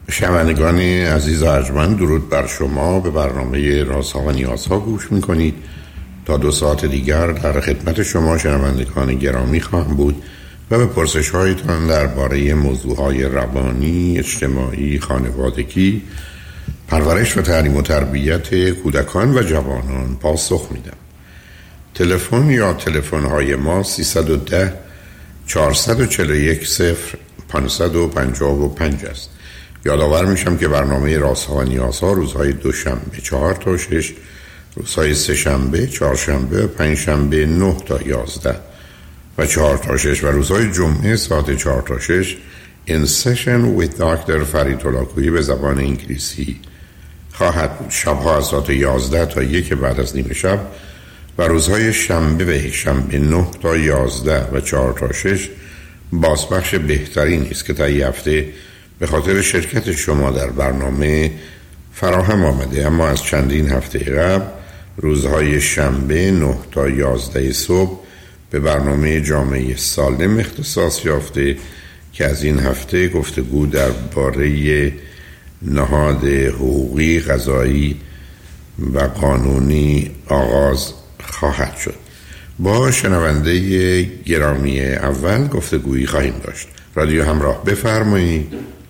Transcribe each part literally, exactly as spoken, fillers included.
شنوندگان عزیز و ارجمند، درود بر شما. به برنامه رازها و نیازها گوش میکنید. تا دو ساعت دیگر در خدمت شما شنوندگان گرامی خواهم بود و به پرسش هایتان درباره موضوعهای روانی، اجتماعی، خانوادگی، پرورش و تعلیم و تربیت کودکان و جوانان پاسخ میدم. تلفن یا تلفن های ما سیصد و ده چهارصد و چهل و یک صفر پانصد و پنجاه و پنج است. یادآور میشم که برنامه رازها و نیازها روزهای دوشنبه چهار تا شش، روزهای سه شنبه، چهارشنبه و پنج شنبه نه تا یازده و چهار تا شش و روزهای جمعه ساعت چهار تا شش In Session with دکتر فرید هلاکویی به زبان انگلیسی خواهد بود. شبها از ساعت یازده تا یک بعد از نیمه شب و روزهای شنبه و یک شنبه نه تا یازده و چهار تا شش بازپخش بهترین است که تا یه هفته به خاطر شرکت شما در برنامه فراهم آمده. اما از چندین هفته قبل روزهای شنبه نه تا یازده صبح به برنامه جامعه سالم اختصاص یافته که از این هفته گفتگو درباره نهاد حقوقی، قضایی و قانونی آغاز خواهد شد. با شنونده گرامی اول گفتگویی خواهیم داشت. رادیو همراه، بفرمایید.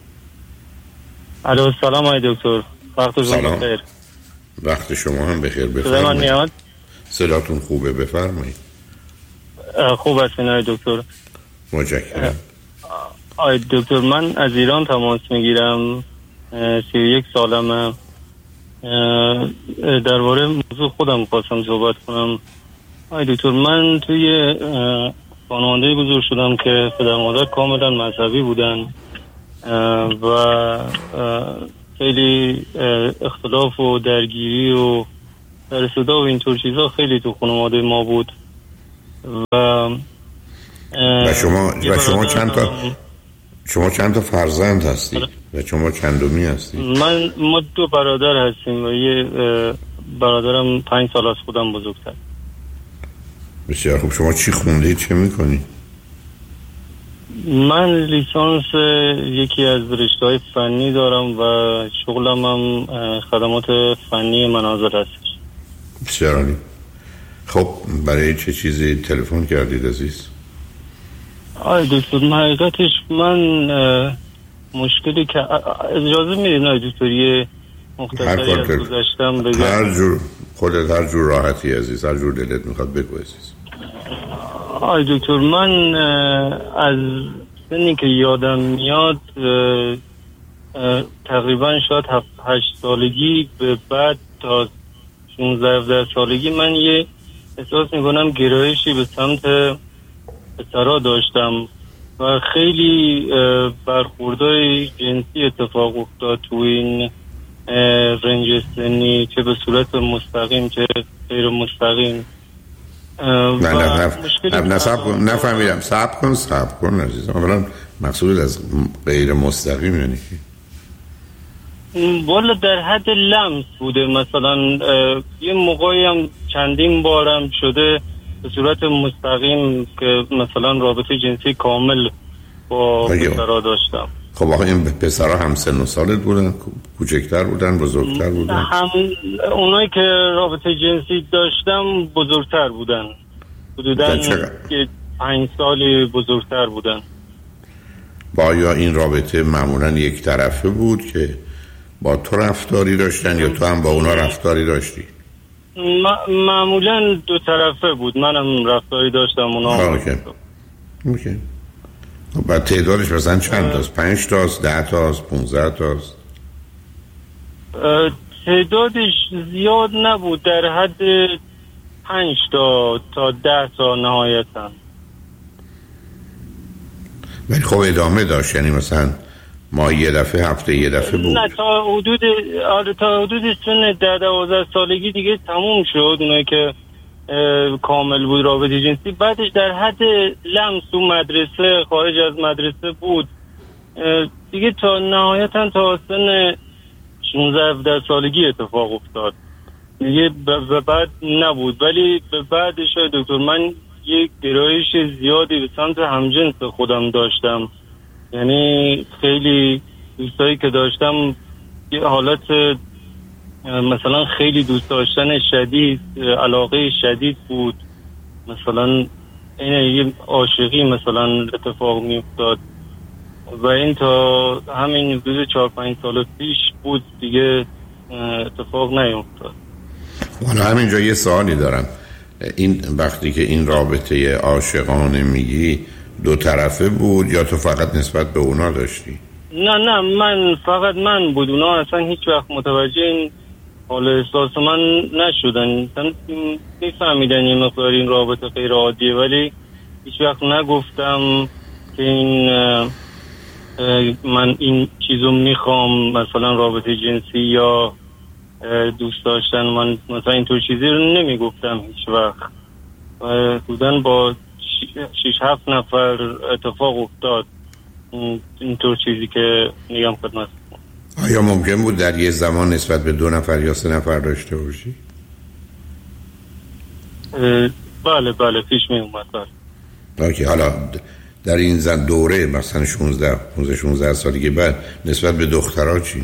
الو، سلام آقای دکتر. وقتتون بخیر. وقت شما هم بخیر. بفرمایید. صداتون خوبه، بفرمایید. خوب هستین آقای دکتر؟ متشکرم. آقای دکتر، من از ایران تماس میگیرم. سی و یک سالمه. درباره موضوع خودم خواستم صحبت کنم. آقای دکتر، من توی خانواده بزرگ شدم که پدر مادر کاملا مذهبی بودن و خیلی اختلاف و درگیری و در صدا و اینطور چیزا خیلی تو خانواده ما بود. و و شما و شما چند تا شما چند تا فرزند هستید و شما چندمی هستید؟ من ما دو برادر هستیم و یه برادرم پنج سال از خودم بزرگتر. بسیار خوب. شما چی خوندید، چه میکنید؟ من لیسانس یکی از رشته‌های فنی دارم و شغلم هم خدمات فنی منازل هستش. بسیار عالی. خب برای چه چیزی تلفن کردید عزیز؟ آی دکتر، حقیقتش من مشکلی که اجازه میدین آی دکتر یه مختصری از گذشتم بگم؟ هر جور خودت، هر جور راحتی عزیز، هر جور دلت میخواد بگو عزیز. آی دکتر، من از سنی که یادم میاد تقریبا شاید هفت هشت سالگی به بعد تا شانزده سالگی من یه احساس میکنم گرایشی به سمت پسرا داشتم و خیلی برخوردهای جنسی اتفاق افتاد تو این رنج سنی، چه به صورت مستقیم چه غیر مستقیم. نه نه نه نه سب کن، نفهمیدم. سب کن سب کن عزیزم. اولا مقصود از غیر مستقیم یعنی چی؟ والا در حد لمس بوده. مثلا یه موقعی هم چندین بارم شده به صورت مستقیم که مثلا رابطه جنسی کامل با پسرها داشتم. خب آقا این پسرها هم سن و سالت بودن، کوچکتر بودن، بزرگتر بودن؟ هم اونایی که رابطه جنسی داشتم بزرگتر بودن، حدوداً پنج سالی بزرگتر بودن. با یا این رابطه معمولاً یک طرفه بود که با تو رفتاری داشتن یا تو هم با اونا رفتاری داشتی؟ معمولاً دو طرفه بود. منم رفتاری داشتم، اونا هم. اوکی. اوکی. بعد تعدادش مثلا چند تاست؟ پنج تاست؟ ده تاست؟ پونزده تاست؟ تعدادش زیاد نبود، در حد پنج تا تا ده تا نهایتاً. ولی خب ادامه داشت، یعنی مثلا ما یه دفعه هفته یه دفعه بود؟ نه، تا حدود آره تا حدود سن ده دوازده سالگی دیگه تموم شد اونایی که کامل بود رابطه جنسی. بعدش در حد لمس تو مدرسه، خارج از مدرسه بود دیگه، تا نهایتا تا سن شانزده هفده سالگی اتفاق افتاد دیگه. به بعد نبود. ولی به بعدش دکتر من یک گرایش زیادی به سمت همجنس خودم داشتم. یعنی خیلی دوستایی که داشتم یه حالت مثلا خیلی دوست داشتن شدید، علاقه شدید بود، مثلا این یه عاشقی مثلا اتفاق می افتاد و این تا همین حدود چهار پنج سال پیش بود دیگه اتفاق نیفتاد. حالا همینجا یه سوالی دارم، این وقتی که این رابطه عاشقانه میگی دو طرفه بود یا تو فقط نسبت به اونا داشتی؟ نه نه من فقط من بود، اونا اصلا هیچ وقت متوجه این حال احساس من نشدن، میفهمیدن یه مقدار این رابطه غیر عادیه ولی هیچ وقت نگفتم که این من این چیزو میخوام، مثلا رابطه جنسی یا دوست داشتن، من مثلا اینطور چیزی رو نمیگفتم هیچ وقت. بودن با شش هفت نفر اتفاق افتاد اینطور چیزی که میگم خدمت. آیا ممکن بود در یه زمان نسبت به دو نفر یا سه نفر داشته باشی؟ بله بله پیش می اومد. اوکی، حالا در این زن دوره مثلا شانزده شانزده سالی که بعد نسبت به دخترها چی؟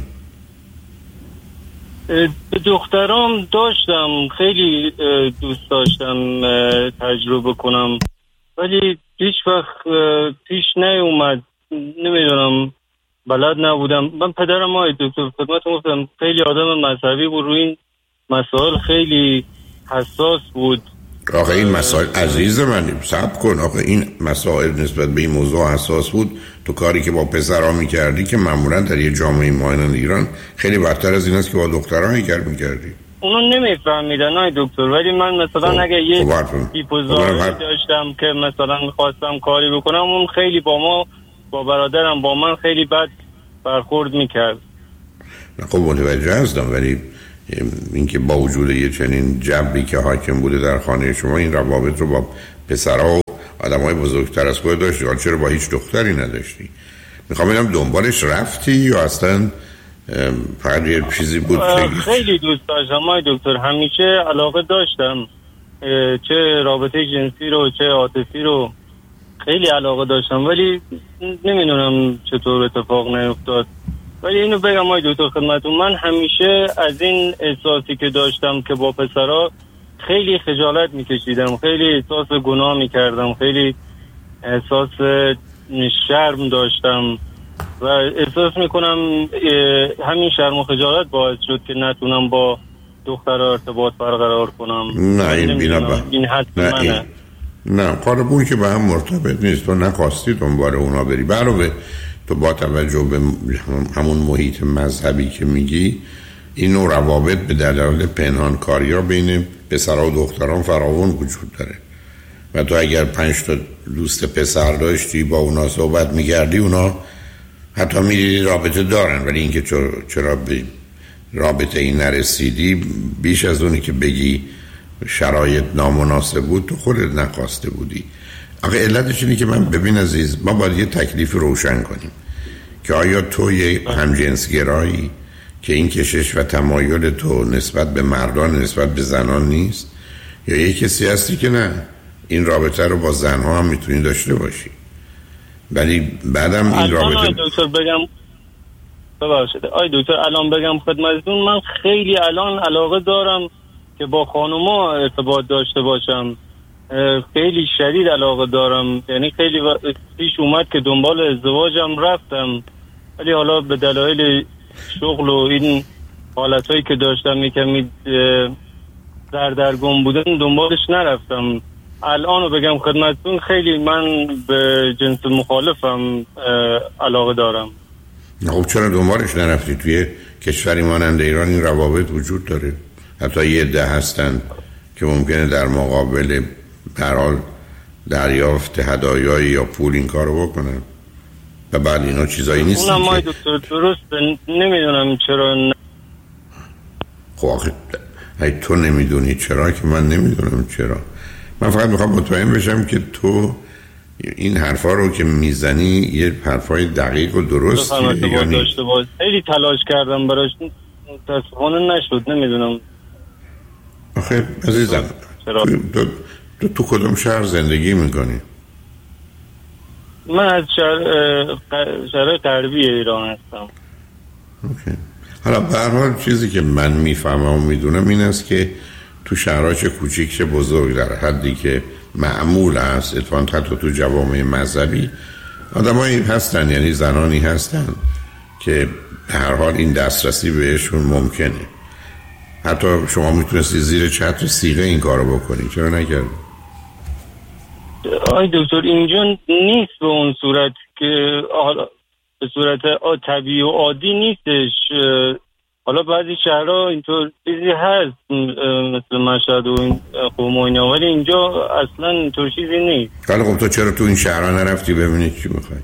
به دخترام داشتم، خیلی دوست داشتم تجربه کنم ولی هیچ وقت پیش نیومد، نمیدونم بلد نبودم. من پدرم های دکتر خدمتتون گفتم خیلی آدم مذهبی بود، روی این مسائل خیلی حساس بود. آخه این مسائل عزیز من صبر کن، آخه این مسائل نسبت به این موضوع حساس بود، تو کاری که با پسرها میکردی که معمولا در یه جامعه مانند ایران خیلی بدتر از این است که با دخترها میکردی. اونا نمیفهمیدن های دکتر، ولی من مثلا اگه یه دیپوزاری داشتم که مثلا میخواستم کاری بکنم اون خیلی با ما با برادرم با من خیلی بد برخورد میکرد. خب متوجه هستم، ولی اینکه با وجود یه چنین جبری که حاکم بوده در خانه شما این روابط رو با پسرها و آدمای بزرگتر از خود داشتی، چرا با هیچ دختری نداشتی؟ میخوام ببینم دنبالش رفتی یا اصلا فقط یه چیزی بود که خیلی دوست داشتم های دکتر، همیشه علاقه داشتم، چه رابطه جنسی رو چه عاطفی رو خیلی علاقه داشتم ولی نمیدونم چطور اتفاق نیفتاد. ولی اینو بگم های دکتر خدمتون، من همیشه از این احساسی که داشتم که با پسرها خیلی خجالت میکشیدم، خیلی احساس گناه میکردم، خیلی احساس شرم داشتم و احساس میکنم همین شرم و خجالت باعث شد که نتونم با دخترها ارتباط برقرار کنم. نه این بینا با این حد نه منه. این... نه قاربون که به هم مرتبط نیست، تو نخواستی دنبال اونا بری، برای تو با توجه به همون محیط مذهبی که میگی این نوع روابط به دلایل پنهانکاری ها بین پسرها و دختران فراوان وجود داره و تو اگر پنج تا دوست پسر داشتی با اونا صحبت میگردی اونا حتی میدیدی رابطه دارن، ولی اینکه چرا به رابطه این نرسیدی بیش از اونی که بگی شرایط نامناسب بود تو خودت نخواسته بودی. آخه علتش اینه که من ببین عزیز، ما باید یه تکلیف روشن کنیم که آیا تو یه همجنسگرایی که این کشش و تمایل تو نسبت به مردان نسبت به زنان نیست، یا یه کسی هستی که نه این رابطه رو با زنها هم میتونی داشته باشی ولی بعدم این رابطه. آی دکتر بگم ببخشید آی دکتر الان بگم خدمتتون من خیلی الان علاقه دارم که با خانوما ارتباط داشته باشم، خیلی شدید علاقه دارم، یعنی خیلی پیش اومد که دنبال ازدواجم رفتم ولی حالا به دلایل شغل و این حالتایی که داشتم یکمی سردرگم بودن دنبالش نرفتم. الان رو بگم خدمتتون خیلی من به جنس مخالفم علاقه دارم. خب چرا دنبالش نرفتی؟ توی کشوری مانند ایران این روابط وجود داره، حتی یه عده هستن که ممکنه در مقابل هر حال دریافت هدایایی یا پول این کارو بکنن و بعد اینا چیزایی نیست. اونم مای دکتر درسته، نمیدونم چرا ن... خب آخه ای تو نمیدونی چرا که من نمیدونم چرا. من فقط میخوام مطمئن بشم که تو این حرفا رو که میزنی یه حرفای دقیق و درستی یا نیست. خیلی تلاش کردم براش متاسفانه نشد، نمیدونم. آخه عزیزم تو, تو, تو تو کدوم شهر زندگی میکنی؟ من از شهر شهر غربی ایران هستم. اوکی. حالا به هر حال چیزی که من میفهمم و میدونم این است که تو شهرها چه کوچیک چه بزرگ در حدی که معمول است، اتفاقاً حتی تو جوامع مذهبی آدمایی هستن، یعنی زنانی هستن که به هر حال این دسترسی بهشون ممکنه. حتی شما میتونستی زیر چتر سیغه این کارو بکنی، چرا نکردی؟ آی دکتر اینجا نیست به اون صورت که حالا به صورت طبیعی و عادی نیستش. حالا بعضی شهرها اینطور چیزی هست مثل مشهد و این قم و اینا، ولی اینجا اصلا اینطور چیزی نیست. حالا خب تو چرا تو این شهرها نرفتی ببینی چی میخوای؟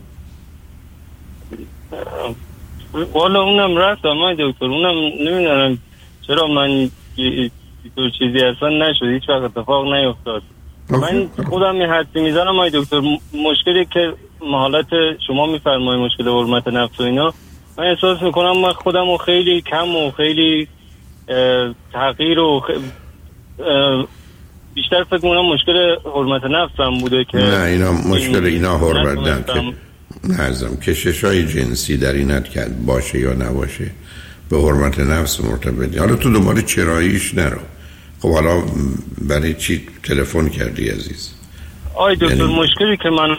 والا اونم رفتم آی دکتر، اونم نمیدونم چرا من اینطور چیزی اصلا نشد، هیچ وقت اتفاق نیفتاد. من خودم یه حدسی میزنم آی دکتر، مشکلی که حالت شما میفرمایید مشکل حرمت نفس و اینا، من احساس میکنم من خودم رو خیلی کم و خیلی تغییر و خ... بیشتر فکر میکنم مشکل حرمت نفسم بوده که نه اینا مشکل اینا حرمت نه که نظم کشش‌های جنسی در اینت که باشه یا نباشه به حرمت نفس مرتبطه. حالا تو دنبال چراییش نرو. خب حالا برای چی تلفن کردی عزیز؟ آی دکتر یعنی... مشکلی که من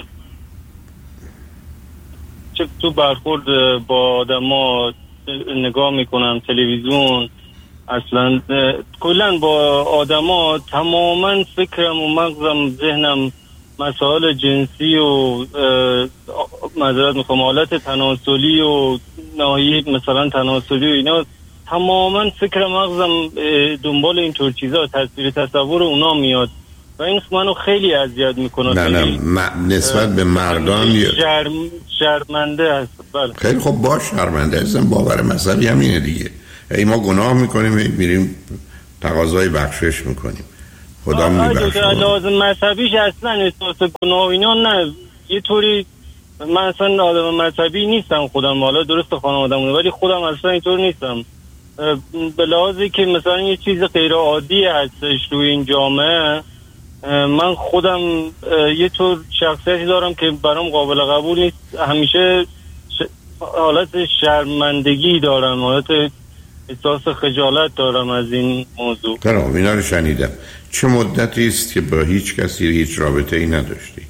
چه تو برخورد با آدما نگاه میکنم، تلویزیون، اصلا کلا با آدما تماما فکرم و مغزم ذهنم مسائل جنسی و معذرت میخوام حالت تناسلی و ناحیه مثلا تناسلی و اینا، تماما فکر مغزم دنبال اینطور چیزا تصویر تصور اونا میاد و این منو خیلی اذیت میکنه. نه نه م... نسبت به مردان شرم... شرمنده هست. بله خیلی خب باش شرمنده هستم، باور مذهبی همینه دیگه. ای ما گناه میکنیم میریم تقاضای بخشش میکنیم، خدا میبخشه. لازم مذهبیش اصلا احساس گناه اینا نه، یه طوری من اصلا آدم مذهبی نیستم خودم، حالا درست خانواده‌مونه ولی خودم اصلا اینطور نیستم. به لحاظی که مثلا یه چیز غیر عادی هستش روی این جامعه، من خودم یه طور شخصیتی دارم که برام قابل قبول نیست، همیشه ش... حالت شرمندگی دارم، حالت احساس خجالت دارم از این موضوع. درم اینا رو شنیدم. چه مدتی است که با هیچ کسی هیچ رابطه ای نداشتی؟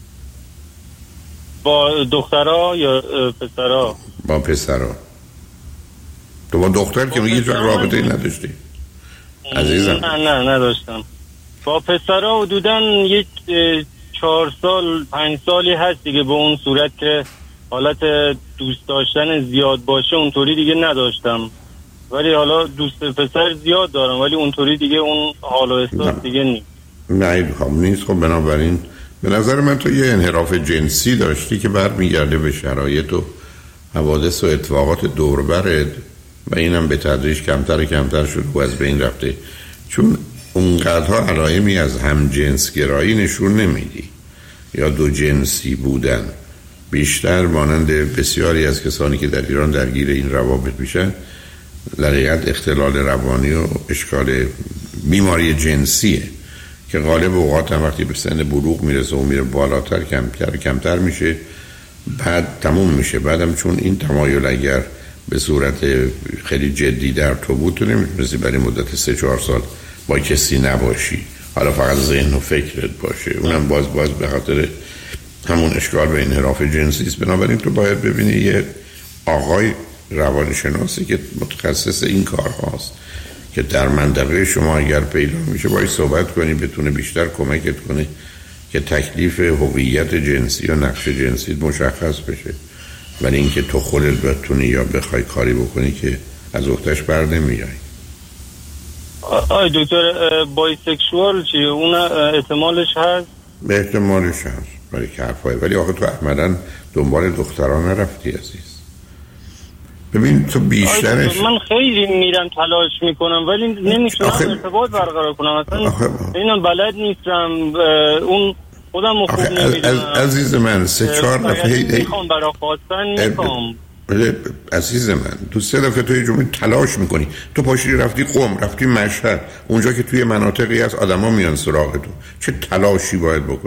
با دخترها یا پسرها؟ با پسرها. تو با دختر که میگی هیچ رابطه ای نداشتی؟ عزیزم نه نه نداشتم. با پسرها حدوداً یک چهار سال پنج سالی هست دیگه، به اون صورت که حالت دوست داشتن زیاد باشه اونطوری دیگه نداشتم، ولی حالا دوست پسر زیاد دارم ولی اونطوری دیگه اون حال و احساس دیگه نیست. نه خب نیست. خب بنابراین به نظر من تو یه انحراف جنسی داشتی که برمیگرده به شرایط و حوادث و اتفاقات دور برد و اینم به تدریج کمتر کمتر شد و از بین رفته، چون اونقدرها علائمی از هم جنس گرایی نشون نمیدی یا دو جنسی بودن. بیشتر مانند بسیاری از کسانی که در ایران درگیر این روابط میشن در حقیقت اختلال روانی و اشکال بیماری جنسیه که غالب اوقات هم وقتی به سن بلوغ میرسه و میره بالاتر کمتر کمتر میشه، بعد تموم میشه. بعدم چون این تمایل اگر به صورت خیلی جدی در تو بود، تو نمیتونستی برای مدت سه چهار سال با کسی نباشی، حالا فقط ذهن و فکرت باشه، اونم باز باز به خاطر همون اشکال و انحراف جنسی است. بنابراین تو باید ببینی یه آقای روانشناسی که متخصص این کار هاست که در منطقه شما اگر پیدا میشه باید صحبت کنی، بتونه بیشتر کمکت کنه که تکلیف هویت جنسی و نقش جنسی مشخص بشه، ولی اینکه تو خودت بتونی یا بخوای کاری بکنی که از اختش بر نمیای. آی دکتر بایسکشوال چیه؟ اون احتمالش هست؟ به احتمالش هست ولی که حرفای، ولی آخه تو احمدن دنبال دختران نرفتی عزیز. ببین تو بیشترش من خیلی میرم تلاش میکنم ولی نمیتونم آخه... ارتباط برقرار کنم اصلا. آخه... اینم بلد نیستم اون خودم رو خوب نمیدونم. عزیز من سه چهار دفعه میخوام برای خواستن میخوام. عزیز من تو سه دفعه تو یه جمعه تلاش میکنی، تو پاشی رفتی قم، رفتی مشهد، اونجا که توی مناطقی از آدما میان سراغ تو، چه تلاشی باید بکنی؟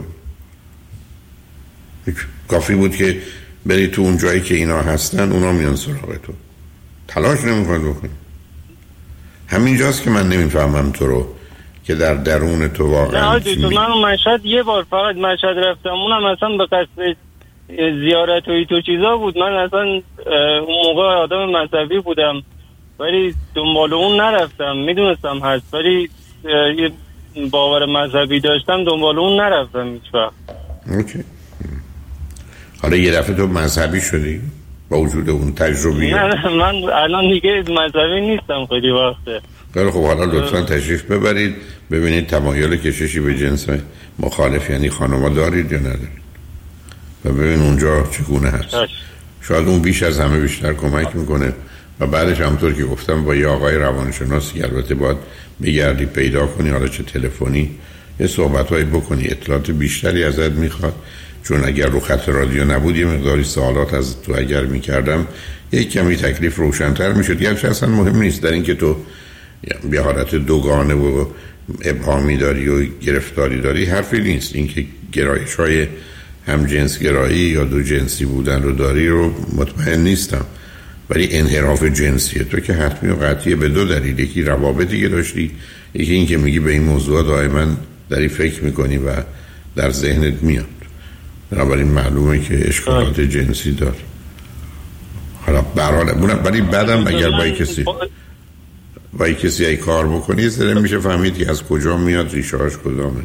کافی بود که بری تو اون جایی که اینا هستن، اونا میان سراغ تو. تلاش نمی‌کنید بکنید. همینجاست که من نمیفهمم تو رو که در درون تو واقعا نه تو من مشهد یه بار فقط مشهد رفتم، اونم اصلا به قصد زیارت و تو چیزا بود. من اصلا اون موقع آدم مذهبی بودم ولی دنبال اون نرفتم، میدونستم هست ولی یه باور مذهبی داشتم، دنبال اون نرفتم هیچ وقت. اوکی. حالا یه دفعه تو مذهبی شدی با وجود اون تجربه؟ نه نه من الان دیگه مذهبی نیستم خیلی وقته. خیلی خب، حالا لطفا تشریف ببرید ببینید تمایل کششی به جنس مخالف یعنی خانما دارید یا ندارید و ببین اونجا چگونه هست. شاید اون بیش از همه بیشتر کمک میکنه و بعدش همونطور که گفتم با یه آقای روانشناسی البته باید بگردی پیدا کنی، حالا چه تلفنی یه صحبت‌هایی بکنی، اطلاعات بیشتری ازت میخواد، چون اگر رو خط رادیو نبود یه مقداری سوالات از تو اگر میکردم یک کمی تکلیف روشن‌تر میشد. گرچه اصلا مهم نیست در این که تو به حالت دوگانه و ابهامی داری و گرفتاری داری حرفی نیست. این که گرایش‌های هم جنس گرایی یا دو جنسی بودن رو داری رو مطمئن نیستم، ولی انحراف جنسیه تو که حتمی و قطعیه به دو دلیل. یکی روابطی که داشتی، یکی این که میگی به این موضوع دائما داری فکر میکنی و در ذهنت میاد، بنابراین معلومه که اشکالات جنسی دار. حالا برحال ولی بعدم اگر با کسی با کسی ای کار بکنی زره میشه فهمید که از کجا میاد، ریشه‌اش کدامه.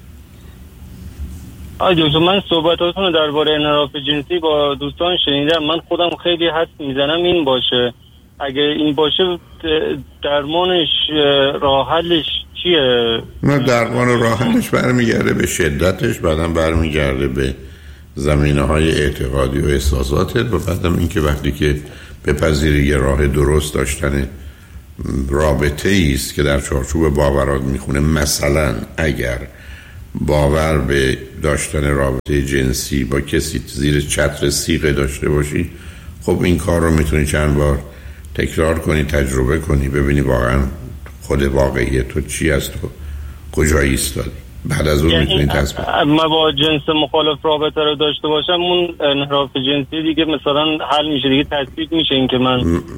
آی دکتر من صحبتاتون رو درباره انحراف جنسی با دوستان شنیدم، من خودم خیلی حدس میزنم این باشه. اگه این باشه درمانش راه حلش چیه؟ نه درمان راه حلش برمیگرده به شدتش، بعدم برمیگرده به زمینه‌های اعتقادی و احساساتت و بعدم اینکه وقتی که بپذیری یه راه درست داشتن رابطه است که در چارچوب باورات میخونه. مثلا اگر باور به داشتن رابطه جنسی با کسی زیر چتر سیغه داشته باشی، خب این کار رو میتونی چند بار تکرار کنی، تجربه کنی، ببینی واقعا خود واقعی تو چی است، تو کجا ایستادی. بعد از اون میتونی تصمیم من با جنس مخالف رابطه رو داشته باشم، اون انحراف جنسی دیگه مثلا حل میشه، دیگه تثبیت میشه این که من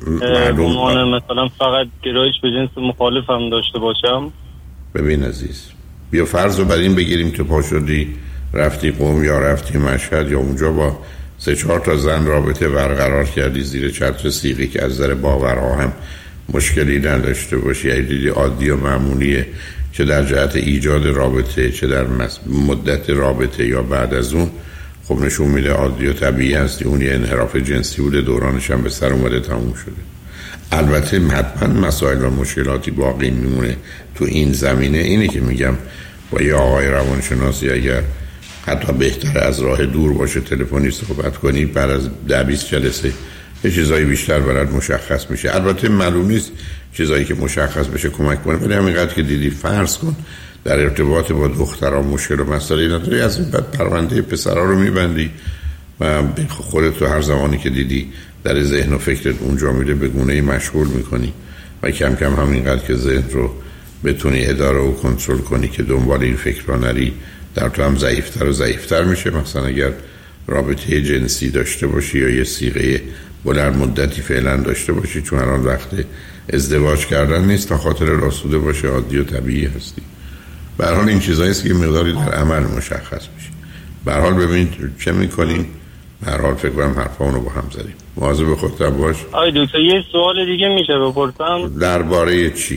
عنوان مثلا فقط گرایش به جنس مخالف هم داشته باشم. ببین عزیز، بیا فرض رو بر این بگیریم که پا شدی رفتی قم یا رفتی مشهد یا اونجا با سه چهار تا زن رابطه برقرار کردی زیر چتر سیغی که از نظر باورها هم مشکلی نداشته باشی، یعنی دیدی عادی و معمولیه، چه در جهت ایجاد رابطه چه در مدت رابطه یا بعد از اون، خب نشون میده عادی و طبیعی هستی. اون یه انحراف جنسی بوده، دورانش هم به سر اومده، تموم شده. البته حتما مسائل و مشکلاتی باقی میمونه تو این زمینه. اینه که میگم با یه آقای روانشناسی اگر حتی بهتر از راه دور باشه تلفنی صحبت کنی، بعد از ده بیست جلسه یه چیزایی بیشتر برات مشخص میشه. البته معلوم نیست چیزایی که مشخص بشه کمک کنه، ولی همینقدر که دیدی فرض کن در ارتباط با دخترها مشکل و مسئله نداری، از این بعد پرونده پسرها رو میبندی و خودت تو هر زمانی که دیدی در ذهن و فکرت اونجا میره به گونه‌ای مشغول میکنی و کم کم همینقدر که ذهن رو بتونی اداره و کنترل کنی که دنبال این فکر رو نری، در تو هم ضعیفتر و ضعیفتر میشه. مثلا اگر رابطه جنسی داشته باشی یا یه صیغه بلند مدتی فعلا داشته باشی، چون الان وقت ازدواج کردن نیست، تا خاطر راسوده باشه عادی و طبیعی هستی. به هر حال این چیزایی است که مقداری در عمل مشخص میشه. به هر حال ببینید چه میکنیم. به هر حال فکر کنم حرفامونو با هم زدیم. مواظب خودت باش. آی دکتر یه سوال دیگه میشه بپرسم؟ درباره چی؟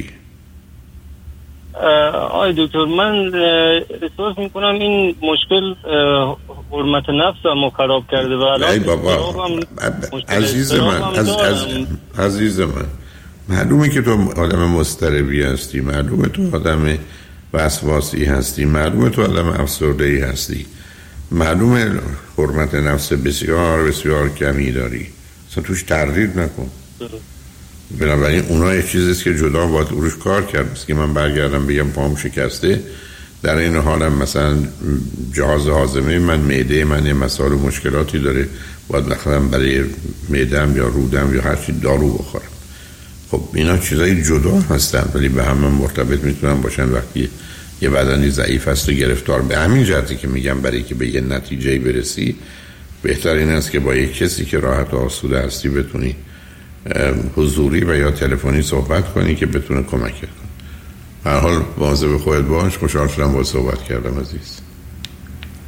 آی دکتر من احساس میکنم این مشکل حرمت نفسم خراب کرده و الان بابا عزیز من از از عزیز من معلومه که تو آدم مضطربی هستی، معلومه تو آدم وسواسی هستی، معلومه تو آدم افسرده‌ای هستی، معلومه حرمت نفس بسیار بسیار کمی داری، اصلا توش تردید نکن. بنابراین اونا یه چیزیست که جدا باید روش کار کرد. مثل که من برگردم بگم پام شکسته، در این حالم مثلا جهاز هاضمه من، معده من یه مسائل و مشکلاتی داره، باید مثلا برای معده‌ام یا رودم یا هر چی دارو بخورم. خب اینا چیزای جدا هستن ولی به هم مرتبط میتونن باشن. وقتی یه بدنی ضعیف هست و گرفتار، به همین جهتی که میگم برای که به یه نتیجه برسی بهتر این است که با یک کسی که راحت و آسوده هستی بتونی حضوری و یا تلفنی صحبت کنی که بتونه کمکت کنه. به هر حال مواظب خودت باش. خوشحال شدم با صحبت کردم عزیز.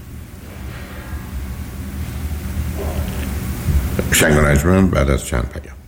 شنگ و نجمن بعد از چند پیام.